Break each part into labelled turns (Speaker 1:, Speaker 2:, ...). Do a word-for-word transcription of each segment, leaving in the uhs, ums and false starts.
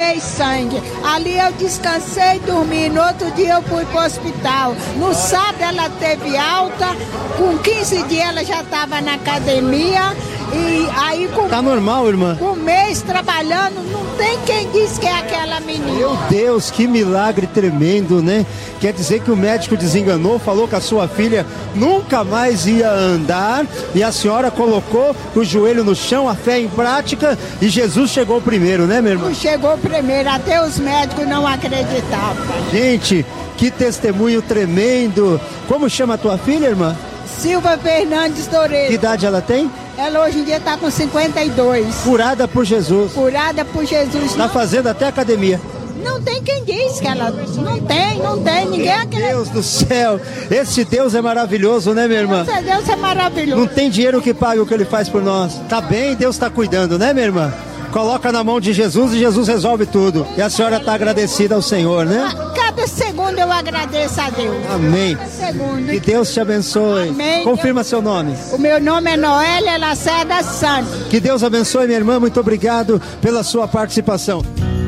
Speaker 1: doei sangue. Ali eu descansei, dormi. No outro dia eu fui pro hospital. No sábado ela teve alta. Com quinze dias ela já estava na academia. E aí com,
Speaker 2: tá normal, irmã?
Speaker 1: Com um mês trabalhando, não tem quem diz que é aquela menina.
Speaker 2: Meu Deus, que milagre tremendo, né? Quer dizer que o médico desenganou, falou que a sua filha nunca mais ia andar e a senhora colocou o joelho no chão, a fé em prática e Jesus chegou primeiro, né, minha irmã?
Speaker 1: Chegou primeiro, até os médicos não acreditavam.
Speaker 2: Gente, que testemunho tremendo. Como chama a tua filha, irmã?
Speaker 1: Silva Fernandes Doreiro.
Speaker 2: Que idade ela tem?
Speaker 1: Ela hoje em dia está com cinquenta e dois.
Speaker 2: Curada por Jesus.
Speaker 1: Curada por Jesus.
Speaker 2: Está não... fazendo até academia.
Speaker 1: Não tem quem diz que ela... Não tem, não tem, ninguém acredita.
Speaker 2: Meu Deus do céu, esse Deus é maravilhoso, né, minha irmã?
Speaker 1: Esse Deus é maravilhoso.
Speaker 2: Não tem dinheiro que pague o que Ele faz por nós. Tá bem, Deus está cuidando, né, minha irmã? Coloca na mão de Jesus e Jesus resolve tudo. E a senhora está agradecida ao Senhor, né?
Speaker 1: Cada segundo eu agradeço a Deus.
Speaker 2: Amém.
Speaker 1: Cada segundo.
Speaker 2: Que Deus te abençoe.
Speaker 1: Amém.
Speaker 2: Confirma seu nome.
Speaker 1: O meu nome é Noélia Lacerda Santos.
Speaker 2: Que Deus abençoe, minha irmã. Muito obrigado pela sua participação.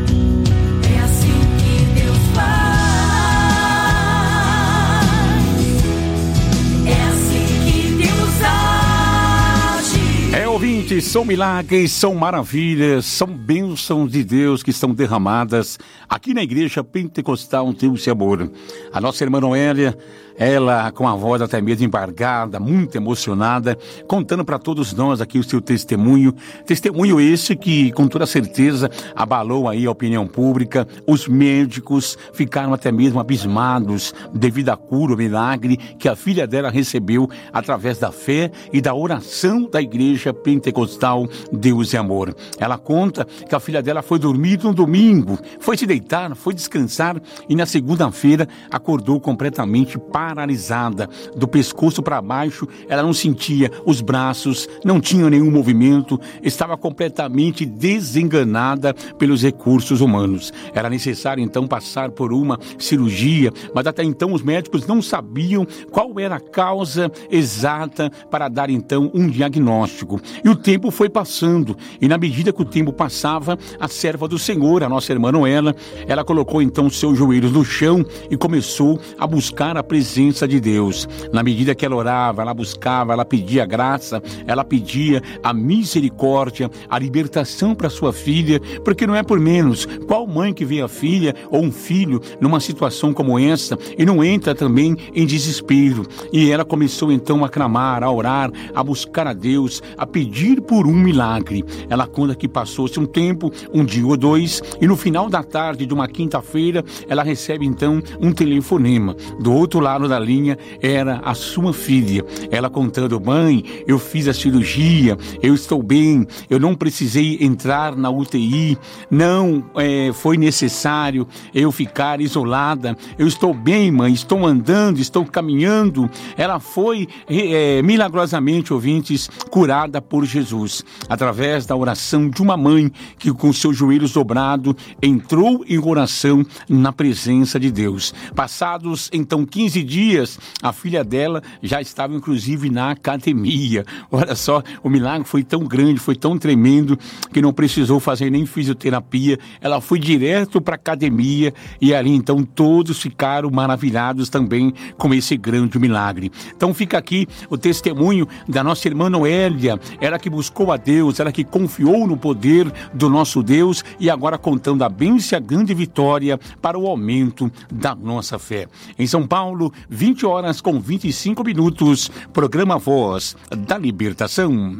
Speaker 3: Ouvintes, são milagres, são maravilhas, são bênçãos de Deus que estão derramadas aqui na Igreja Pentecostal Deus e Amor. A nossa irmã Noélia, ela com a voz até mesmo embargada, muito emocionada, contando para todos nós aqui o seu testemunho. Testemunho esse que, com toda certeza, abalou aí a opinião pública. Os médicos ficaram até mesmo abismados devido à cura, o milagre que a filha dela recebeu através da fé e da oração da Igreja Pentecostal Deus e Amor. Ela conta que a filha dela foi dormir no domingo, foi se deitar, foi descansar e na segunda-feira acordou completamente paralisada, do pescoço para baixo. Ela não sentia os braços, não tinha nenhum movimento, estava completamente desenganada pelos recursos humanos. Era necessário então passar por uma cirurgia, mas até então os médicos não sabiam qual era a causa exata para dar então um diagnóstico. E o tempo foi passando, e na medida que o tempo passava, a serva do Senhor, a nossa irmã Noélia, ela colocou então seus joelhos no chão e começou a buscar a presença de Deus. Na medida que ela orava, ela buscava, ela pedia graça, ela pedia a misericórdia, a libertação para sua filha, porque não é por menos. Qual mãe que vê a filha ou um filho numa situação como essa e não entra também em desespero? E ela começou então a clamar, a orar, a buscar a Deus, a pedir por um milagre. Ela conta que passou-se um tempo, um dia ou dois, e no final da tarde de uma quinta-feira, ela recebe então um telefonema. Do outro lado da linha era a sua filha. Ela contando: mãe, eu fiz a cirurgia, eu estou bem, eu não precisei entrar na U T I, não é, foi necessário eu ficar isolada, eu estou bem, mãe, estou andando, estou caminhando. Ela foi é, milagrosamente, ouvintes, curada por Jesus, através da oração de uma mãe que com seus joelhos dobrados entrou em oração na presença de Deus. Passados então quinze dias, a filha dela já estava inclusive na academia. Olha só, o milagre foi tão grande, foi tão tremendo, que não precisou fazer nem fisioterapia. Ela foi direto para a academia e ali então todos ficaram maravilhados também com esse grande milagre. Então fica aqui o testemunho da nossa irmã Noélia, ela que buscou a Deus, ela que confiou no poder do nosso Deus e agora contando a bênção e a grande vitória para o aumento da nossa fé. Em São Paulo, vinte horas com vinte e cinco minutos, programa Voz da Libertação.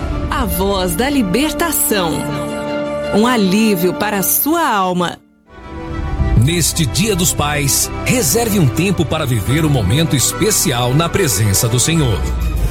Speaker 4: A Voz da Libertação, um alívio para a sua alma.
Speaker 5: Neste Dia dos Pais, reserve um tempo para viver um momento especial na presença do Senhor.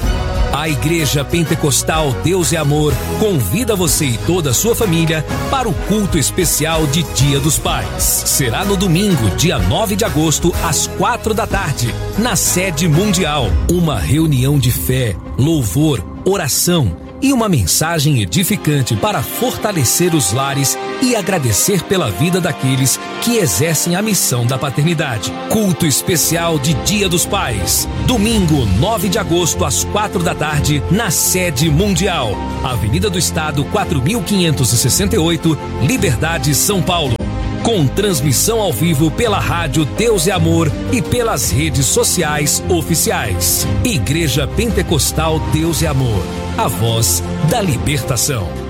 Speaker 5: A Igreja Pentecostal Deus é Amor convida você e toda a sua família para o culto especial de Dia dos Pais. Será no domingo, dia nove de agosto, às quatro da tarde, na sede mundial. Uma reunião de fé, louvor, oração e uma mensagem edificante para fortalecer os lares e agradecer pela vida daqueles que exercem a missão da paternidade. Culto especial de Dia dos Pais. Domingo, nove de agosto, às quatro da tarde, na sede mundial. Avenida do Estado, quatro mil quinhentos e sessenta e oito, Liberdade, São Paulo. com transmissão ao vivo pela rádio Deus é Amor e pelas redes sociais oficiais. Igreja Pentecostal Deus é Amor, a voz da libertação.